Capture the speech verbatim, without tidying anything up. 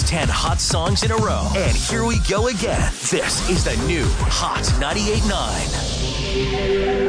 ten hot songs in a row. And here we go again. This is the new Hot ninety-eight point nine.